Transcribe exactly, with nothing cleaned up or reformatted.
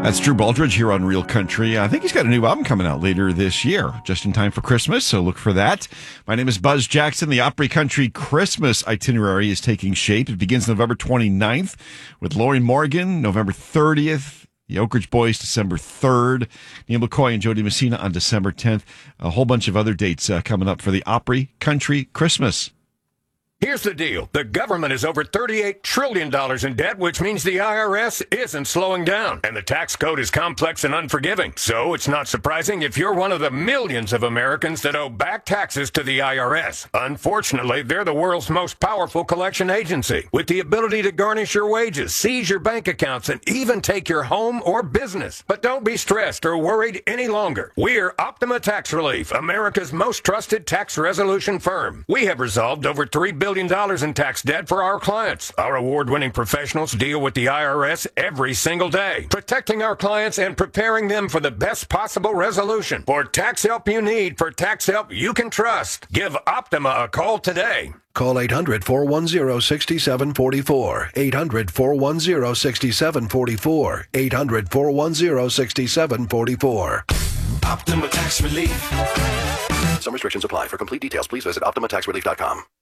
That's Drew Baldridge here on Real Country. I think he's got a new album coming out later this year, just in time for Christmas, so look for that. My name is Buzz Jackson. The Opry Country Christmas itinerary is taking shape. It begins November twenty-ninth with Lori Morgan, November thirtieth. The Oak Ridge Boys, December third. Neil McCoy and Jody Messina on December tenth. A whole bunch of other dates uh, coming up for the Opry Country Christmas. Here's the deal. The government is over thirty-eight trillion dollars in debt, which means the I R S isn't slowing down. And the tax code is complex and unforgiving. So it's not surprising if you're one of the millions of Americans that owe back taxes to the I R S. Unfortunately, they're the world's most powerful collection agency, with the ability to garnish your wages, seize your bank accounts, and even take your home or business. But don't be stressed or worried any longer. We're Optima Tax Relief, America's most trusted tax resolution firm. We have resolved over three billion dollars in tax debt for our clients. Our award-winning professionals deal with the I R S every single day, protecting our clients and preparing them for the best possible resolution. For tax help you need, for tax help you can trust, give Optima a call today. Call eight hundred, four one zero, six seven four four. eight hundred, four one zero, six seven four four. eight hundred, four one zero, six seven four four. Optima Tax Relief. Some restrictions apply. For complete details, please visit optima tax relief dot com.